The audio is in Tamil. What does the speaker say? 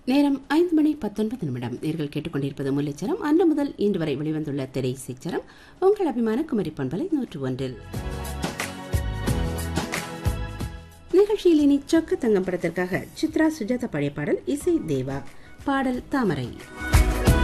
நேரம் 5:19 நேர்கள் கேட்டுக்கொண்டிருப்பது முல்லைச்சரம். அன்று முதல் இன்று வரை வெளிவந்துள்ள திரை இசைச்சரம் உங்கள் அபிமான குமரி பண்பலை 101. நிகழ்ச்சியில் இனி சொக்க தங்கம் படத்திற்காக சித்ரா சுஜாதா பாடிய பாடல், இசை தேவா, பாடல் தாமரை.